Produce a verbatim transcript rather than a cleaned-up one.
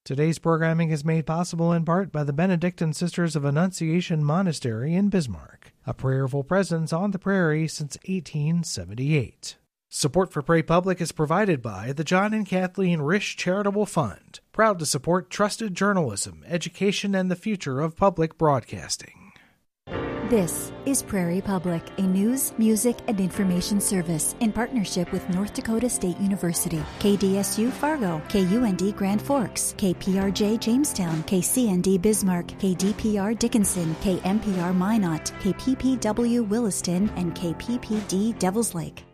Today's programming is made possible in part by the Benedictine Sisters of Annunciation Monastery in Bismarck, a prayerful presence on the prairie since eighteen seventy-eight. Support for Pray Public is provided by the John and Kathleen Risch Charitable Fund, proud to support trusted journalism, education, and the future of public broadcasting. This is Prairie Public, a news, music, and information service in partnership with North Dakota State University, K D S U Fargo, K U N D Grand Forks, K P R J Jamestown, K C N D Bismarck, K D P R Dickinson, K M P R Minot, K P P W Williston, and K P P D Devils Lake.